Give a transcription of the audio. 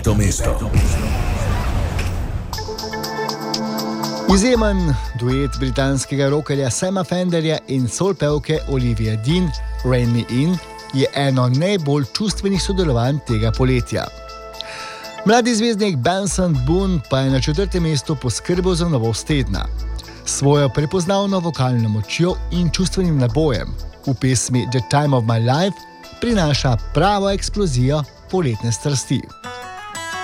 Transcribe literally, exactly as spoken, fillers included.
Peto mesto. Izjemen duet britanskega rockerja Sama Fenderja in soulpevke Olivia Dean, Rain Me In, je eno najbolj čustvenih sodelovanj tega poletja. Mladi zvezdnik Benson Boone pa je na četrtem mestu poskrbel za novost tedna. Svojo prepoznavno vokalno močjo in čustvenim nabojem v pesmi The Time of My Life prinaša pravo eksplozijo poletne strasti.